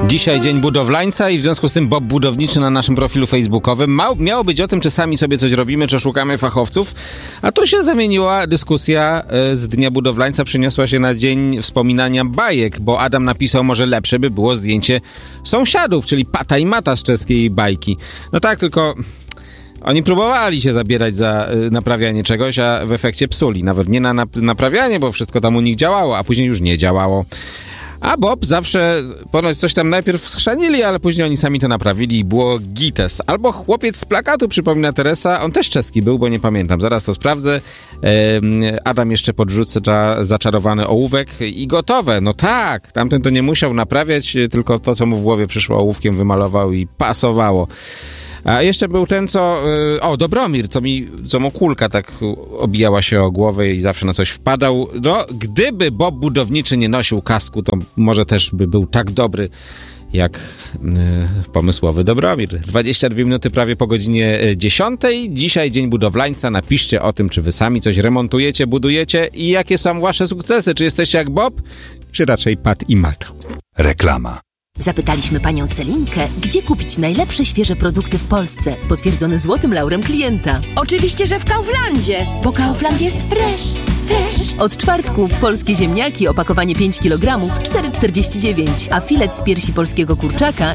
Dzisiaj Dzień Budowlańca i w związku z tym Bob Budowniczy na naszym profilu facebookowym. Miało być o tym, czy sami sobie coś robimy, czy szukamy fachowców, a tu się zamieniła dyskusja z Dnia Budowlańca, przeniosła się na Dzień Wspominania Bajek, bo Adam napisał, może lepsze by było zdjęcie sąsiadów, czyli Pata i Mata z czeskiej bajki. No tak, tylko oni próbowali się zabierać za naprawianie czegoś, a w efekcie psuli. Nawet nie na naprawianie, bo wszystko tam u nich działało, a później już nie działało. A Bob zawsze, ponoć coś tam najpierw schrzanili, ale później oni sami to naprawili i było gites. Albo chłopiec z plakatu, przypomina Teresa, on też czeski był, bo nie pamiętam, zaraz to sprawdzę. Adam jeszcze podrzuca zaczarowany ołówek i gotowe. No tak, tamten to nie musiał naprawiać, tylko to, co mu w głowie przyszło, ołówkiem wymalował i pasowało. A jeszcze był ten, Dobromir, co mu kulka tak obijała się o głowę i zawsze na coś wpadał. No, gdyby Bob Budowniczy nie nosił kasku, to może też by był tak dobry jak pomysłowy Dobromir. 22 minuty prawie po godzinie 10. Dzisiaj Dzień Budowlańca. Napiszcie o tym, czy wy sami coś remontujecie, budujecie i jakie są wasze sukcesy. Czy jesteście jak Bob, czy raczej Pat i Mat? Reklama. Zapytaliśmy panią Celinkę, gdzie kupić najlepsze świeże produkty w Polsce, potwierdzone złotym laurem klienta. Oczywiście, że w Kauflandzie, bo Kaufland jest fresh. Od czwartku polskie ziemniaki, opakowanie 5 kg, 4,49, a filet z piersi polskiego kurczaka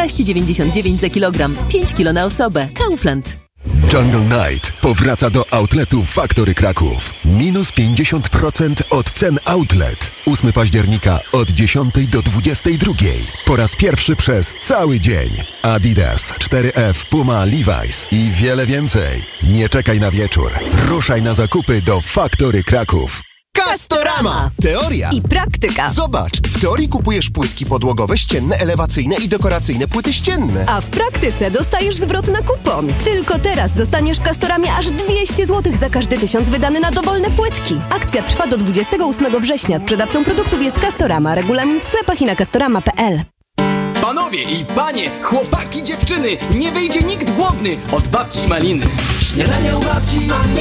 14,99 za kilogram, 5 kg na osobę. Kaufland. Jungle Night powraca do outletu Factory Kraków. Minus 50% od cen outlet. 8 października od 10 do 22. Po raz pierwszy przez cały dzień. Adidas, 4F, Puma, Levi's i wiele więcej. Nie czekaj na wieczór. Ruszaj na zakupy do Factory Kraków. Castorama! Teoria I praktyka. Zobacz, w teorii kupujesz płytki podłogowe, ścienne, elewacyjne i dekoracyjne płyty ścienne. A w praktyce dostajesz zwrot na kupon. Tylko teraz dostaniesz w Castoramie aż 200 zł za każdy 1000 wydany na dowolne płytki. Akcja trwa do 28 września. Sprzedawcą produktów jest Castorama. Regulamin w sklepach i na castorama.pl. Panowie i panie, chłopaki, dziewczyny, nie wyjdzie nikt głodny od babci Maliny. Śniadanie u babci,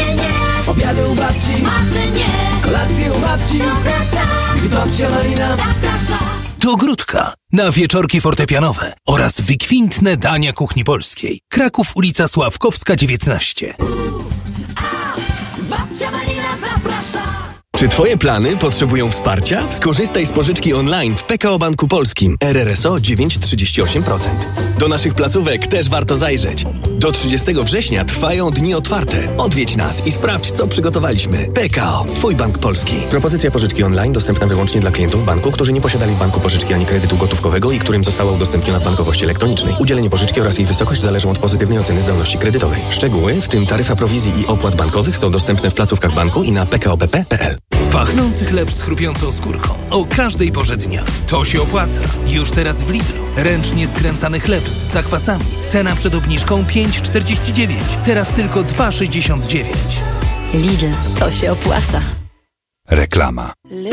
obiady u babci, kolacje u babci, gdy babcia Malina zaprasza. To Ogródka na wieczorki fortepianowe oraz wykwintne dania kuchni polskiej. Kraków, ulica Sławkowska, 19. Babcia Malina zaprasza. Czy twoje plany potrzebują wsparcia? Skorzystaj z pożyczki online w PKO Banku Polskim. RRSO 9,38%. Do naszych placówek też warto zajrzeć. Do 30 września trwają dni otwarte. Odwiedź nas i sprawdź, co przygotowaliśmy. PKO, twój bank polski. Propozycja pożyczki online dostępna wyłącznie dla klientów banku, którzy nie posiadali w banku pożyczki ani kredytu gotówkowego i którym została udostępniona w bankowości elektronicznej. Udzielenie pożyczki oraz jej wysokość zależą od pozytywnej oceny zdolności kredytowej. Szczegóły, w tym taryfa prowizji i opłat bankowych, są dostępne w placówkach banku i na pkopp.pl. Pachnący chleb z chrupiącą skórką. O każdej porze dnia. To się opłaca. Już teraz w Lidlu. Ręcznie skręcany chleb z zakwasami. Cena przed obniżką 5,49. Teraz tylko 2,69. Lidl. To się opłaca. Reklama.